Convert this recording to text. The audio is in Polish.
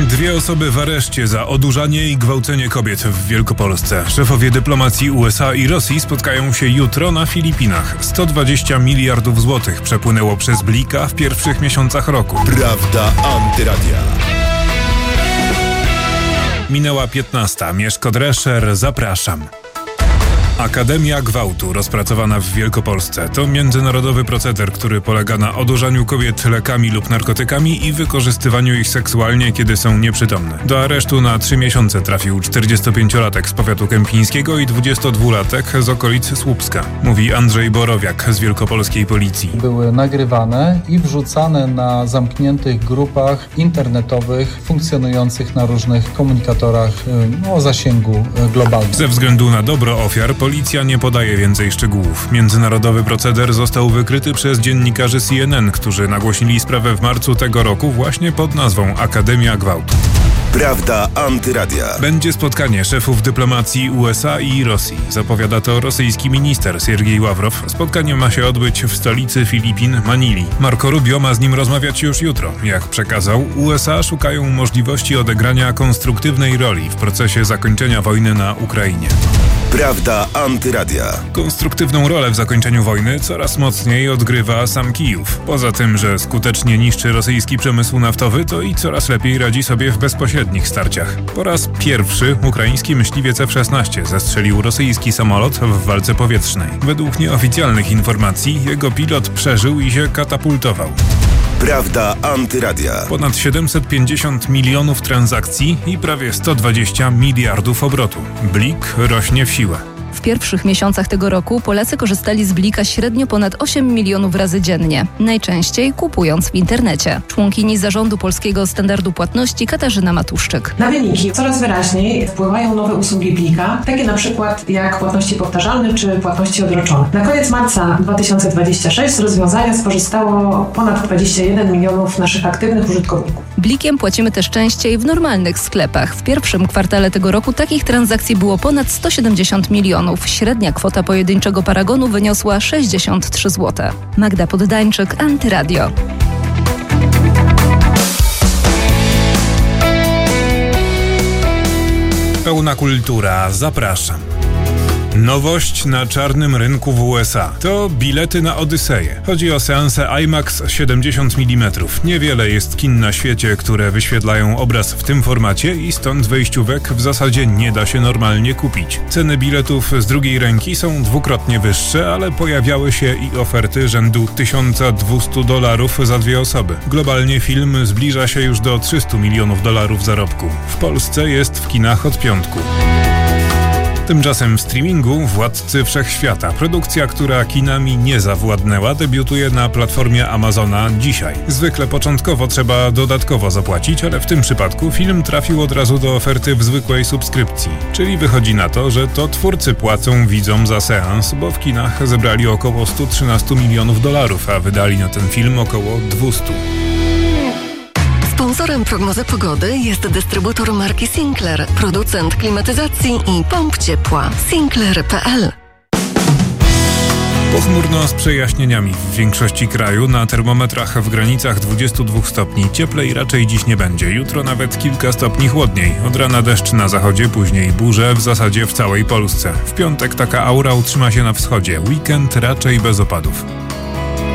2 osoby w areszcie za odurzanie i gwałcenie kobiet w Wielkopolsce. Szefowie dyplomacji USA i Rosji spotkają się jutro na Filipinach. 120 miliardów złotych przepłynęło przez Blika w pierwszych miesiącach roku. Prawda Antyradia. Minęła 15. Mieszko Drescher, zapraszam. Akademia Gwałtu, rozpracowana w Wielkopolsce, to międzynarodowy proceder, który polega na odurzaniu kobiet lekami lub narkotykami i wykorzystywaniu ich seksualnie, kiedy są nieprzytomne. Do aresztu na 3 miesiące trafił 45-latek z powiatu kępińskiego i 22-latek z okolic Słupska, mówi Andrzej Borowiak z wielkopolskiej policji. Były nagrywane i wrzucane na zamkniętych grupach internetowych funkcjonujących na różnych komunikatorach o zasięgu globalnym. Ze względu na dobro ofiar policja nie podaje więcej szczegółów. Międzynarodowy proceder został wykryty przez dziennikarzy CNN, którzy nagłośnili sprawę w marcu tego roku właśnie pod nazwą Akademia Gwałtu. Prawda Antyradia. Będzie spotkanie szefów dyplomacji USA i Rosji. Zapowiada to rosyjski minister Siergiej Ławrow. Spotkanie ma się odbyć w stolicy Filipin, Manili. Marco Rubio ma z nim rozmawiać już jutro. Jak przekazał, USA szukają możliwości odegrania konstruktywnej roli w procesie zakończenia wojny na Ukrainie. Prawda Antyradia. Konstruktywną rolę w zakończeniu wojny coraz mocniej odgrywa sam Kijów. Poza tym, że skutecznie niszczy rosyjski przemysł naftowy, to i coraz lepiej radzi sobie w bezpośrednich starciach. Po raz pierwszy ukraiński myśliwiec F-16 zestrzelił rosyjski samolot w walce powietrznej. Według nieoficjalnych informacji jego pilot przeżył i się katapultował. Prawda Antyradia. Ponad 750 milionów transakcji i prawie 120 miliardów obrotu. Blik rośnie w siłę. W pierwszych miesiącach tego roku Polacy korzystali z Blika średnio ponad 8 milionów razy dziennie, najczęściej kupując w internecie. Członkini zarządu Polskiego Standardu Płatności Katarzyna Matuszczyk. Na wyniki coraz wyraźniej wpływają nowe usługi Blika, takie na przykład jak płatności powtarzalne czy płatności odroczone. Na koniec marca 2026 z rozwiązania skorzystało ponad 21 milionów naszych aktywnych użytkowników. Blikiem płacimy też częściej w normalnych sklepach. W pierwszym kwartale tego roku takich transakcji było ponad 170 milionów. Średnia kwota pojedynczego paragonu wyniosła 63 zł. Magda Poddańczyk, Antyradio. Pełna kultura, zapraszam. Nowość na czarnym rynku w USA to bilety na Odyseję. Chodzi o seanse IMAX 70 mm. Niewiele jest kin na świecie, które wyświetlają obraz w tym formacie i stąd wejściówek w zasadzie nie da się normalnie kupić. Ceny biletów z drugiej ręki są dwukrotnie wyższe, ale pojawiały się i oferty rzędu $1200 za 2 osoby. Globalnie film zbliża się już do $300 milionów zarobku. W Polsce jest w kinach od piątku. Tymczasem w streamingu Władcy Wszechświata, produkcja, która kinami nie zawładnęła, debiutuje na platformie Amazona dzisiaj. Zwykle początkowo trzeba dodatkowo zapłacić, ale w tym przypadku film trafił od razu do oferty w zwykłej subskrypcji. Czyli wychodzi na to, że to twórcy płacą widzom za seans, bo w kinach zebrali około $113 milionów, a wydali na ten film około 200. Sponsorem prognozy pogody jest dystrybutor marki Sinclair, producent klimatyzacji i pomp ciepła. Sinclair.pl. Pochmurno z przejaśnieniami w większości kraju, na termometrach w granicach 22 stopni. Cieplej raczej dziś nie będzie, jutro nawet kilka stopni chłodniej. Od rana deszcz na zachodzie, później burze, w zasadzie w całej Polsce. W piątek taka aura utrzyma się na wschodzie, weekend raczej bez opadów.